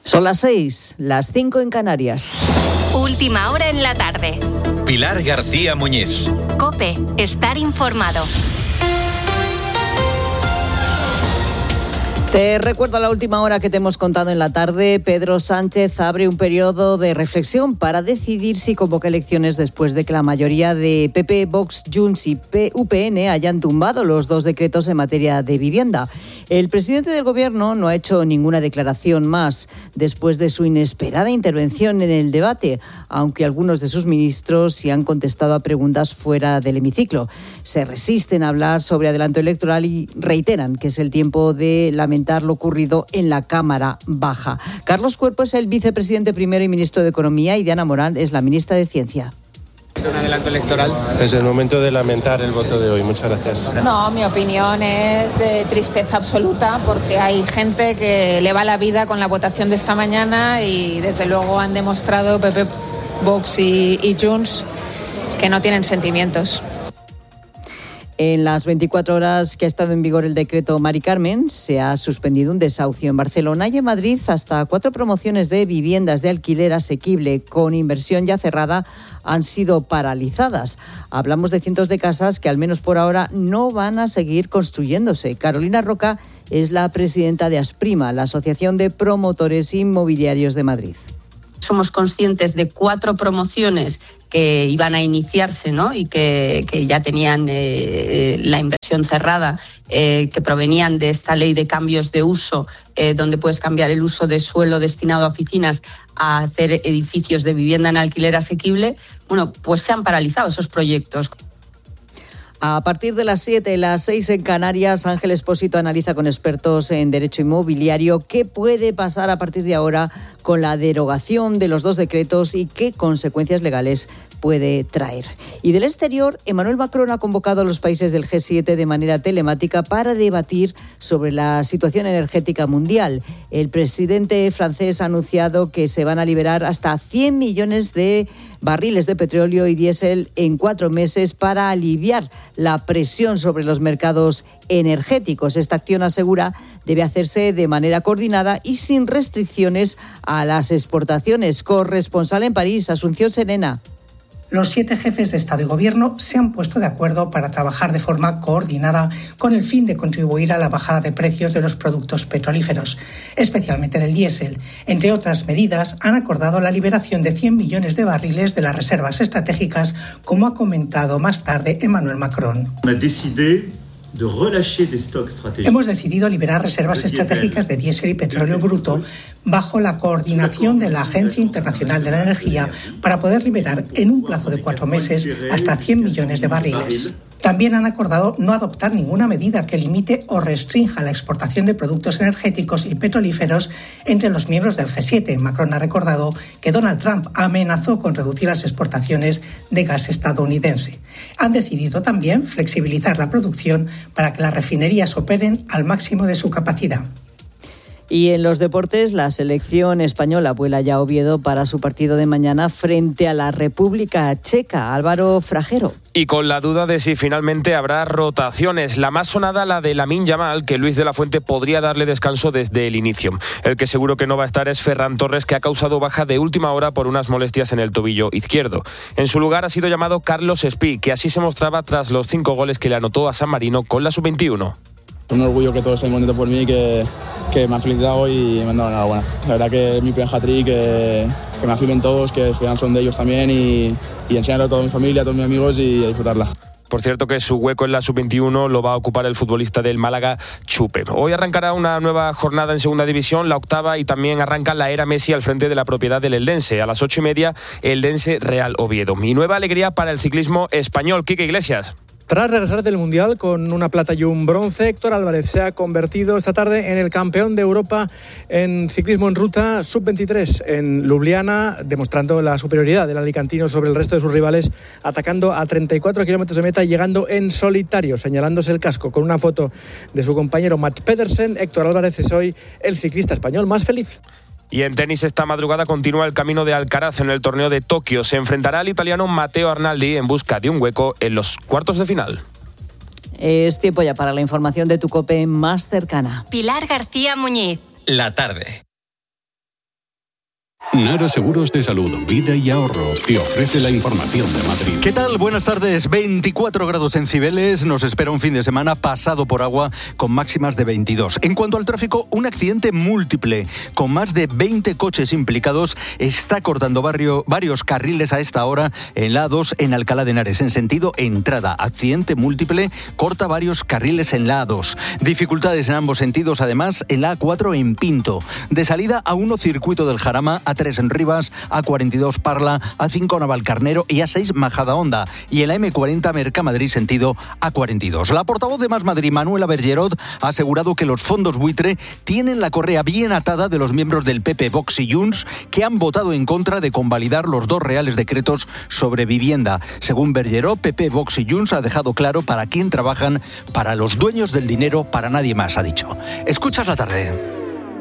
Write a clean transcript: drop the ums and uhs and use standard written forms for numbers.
Son las 6, las 5 en Canarias. Última hora en la tarde. Pilar García Muñiz. COPE, estar informado. Te recuerdo la última hora que te hemos contado en la tarde. Pedro Sánchez abre un periodo de reflexión para decidir si convoca elecciones después de que la mayoría de PP, Vox, Junts y UPN hayan tumbado los 2 decretos en materia de vivienda. El presidente del Gobierno no ha hecho ninguna declaración más después de su inesperada intervención en el debate, aunque algunos de sus ministros sí han contestado a preguntas fuera del hemiciclo. Se resisten a hablar sobre adelanto electoral y reiteran que es el tiempo de lamentar lo ocurrido en la Cámara Baja. Carlos Cuerpo es el vicepresidente primero y ministro de Economía y Diana Morán es la ministra de Ciencia. ¿Un adelanto electoral? Es el momento de lamentar el voto de hoy. Muchas gracias. No, mi opinión es de tristeza absoluta porque hay gente que le va la vida con la votación de esta mañana y desde luego han demostrado PP, Vox y Junts que no tienen sentimientos. En las 24 horas que ha estado en vigor el decreto Mari Carmen, se ha suspendido un desahucio en Barcelona y en Madrid. Hasta 4 promociones de viviendas de alquiler asequible con inversión ya cerrada han sido paralizadas. Hablamos de cientos de casas que al menos por ahora no van a seguir construyéndose. Carolina Roca es la presidenta de Asprima, la Asociación de Promotores Inmobiliarios de Madrid. Somos conscientes de 4 promociones que iban a iniciarse, ¿no? Y que ya tenían la inversión cerrada, que provenían de esta ley de cambios de uso, donde puedes cambiar el uso de suelo destinado a oficinas a hacer edificios de vivienda en alquiler asequible. Bueno, pues se han paralizado esos proyectos. A partir de las 7, las 6 en Canarias, Ángel Expósito analiza con expertos en derecho inmobiliario qué puede pasar a partir de ahora con la derogación de los 2 decretos y qué consecuencias legales puede traer. Y del exterior, Emmanuel Macron ha convocado a los países del G7 de manera telemática para debatir sobre la situación energética mundial. El presidente francés ha anunciado que se van a liberar hasta 100 millones de barriles de petróleo y diésel en 4 meses para aliviar la presión sobre los mercados energéticos. Esta acción, asegura, debe hacerse de manera coordinada y sin restricciones a las exportaciones. Corresponsal en París, Asunción Serena. Los 7 jefes de Estado y Gobierno se han puesto de acuerdo para trabajar de forma coordinada con el fin de contribuir a la bajada de precios de los productos petrolíferos, especialmente del diésel. Entre otras medidas, han acordado la liberación de 100 millones de barriles de las reservas estratégicas, como ha comentado más tarde Emmanuel Macron. Hemos decidido liberar reservas estratégicas de diésel y petróleo bruto bajo la coordinación de la Agencia Internacional de la Energía para poder liberar en un plazo de 4 meses hasta 100 millones de barriles. También han acordado no adoptar ninguna medida que limite o restrinja la exportación de productos energéticos y petrolíferos entre los miembros del G7. Macron ha recordado que Donald Trump amenazó con reducir las exportaciones de gas estadounidense. Han decidido también flexibilizar la producción para que las refinerías operen al máximo de su capacidad. Y en los deportes, la selección española vuela ya a Oviedo para su partido de mañana frente a la República Checa. Álvaro Frajero. Y con la duda de si finalmente habrá rotaciones. La más sonada, la de Lamine Yamal, que Luis de la Fuente podría darle descanso desde el inicio. El que seguro que no va a estar es Ferran Torres, que ha causado baja de última hora por unas molestias en el tobillo izquierdo. En su lugar ha sido llamado Carlos Espí, que así se mostraba tras los 5 goles que le anotó a San Marino con la sub-21. Un orgullo que todos estén contentos por mí, que me han felicitado y me han dado enhorabuena. La verdad que es mi primer hat-trick, que me afirmen todos, que son de ellos también y enseñarlo a toda mi familia, a todos mis amigos y a disfrutarla. Por cierto que su hueco en la sub-21 lo va a ocupar el futbolista del Málaga, Chupe. Hoy arrancará una nueva jornada en segunda división, la 8ª, y también arranca la era Messi al frente de la propiedad del Eldense. A las 8:30, Eldense Real Oviedo. Y nueva alegría para el ciclismo español. Quique Iglesias. Tras regresar del Mundial con una plata y un bronce, Héctor Álvarez se ha convertido esta tarde en el campeón de Europa en ciclismo en ruta sub-23 en Ljubljana, demostrando la superioridad del alicantino sobre el resto de sus rivales, atacando a 34 kilómetros de meta y llegando en solitario, señalándose el casco con una foto de su compañero Mats Pedersen. Héctor Álvarez es hoy el ciclista español más feliz. Y en tenis esta madrugada continúa el camino de Alcaraz en el torneo de Tokio. Se enfrentará al italiano Matteo Arnaldi en busca de un hueco en los cuartos de final. Es tiempo ya para la información de tu COPE más cercana. Pilar García Muñiz. La tarde. Nara Seguros de Salud, Vida y Ahorro te ofrece la información de Madrid. ¿Qué tal? Buenas tardes. 24 grados en Cibeles. Nos espera un fin de semana pasado por agua con máximas de 22. En cuanto al tráfico, un accidente múltiple con más de 20 coches implicados está cortando varios carriles a esta hora en la A2 en Alcalá de Henares. En sentido entrada, accidente múltiple corta varios carriles en la A2. Dificultades en ambos sentidos, además, en la A4 en Pinto. De salida A1 Circuito del Jarama, A3 en Rivas, A42 Parla, A5 Navalcarnero y A6 Majadahonda. Y en la M40 Mercamadrid sentido A42. La portavoz de Más Madrid, Manuela Bergerot, ha asegurado que los fondos buitre tienen la correa bien atada de los miembros del PP, Vox y Junts, que han votado en contra de convalidar los 2 reales decretos sobre vivienda. Según Bergerot, PP, Vox y Junts ha dejado claro para quién trabajan: para los dueños del dinero, para nadie más, ha dicho. Escuchas la tarde.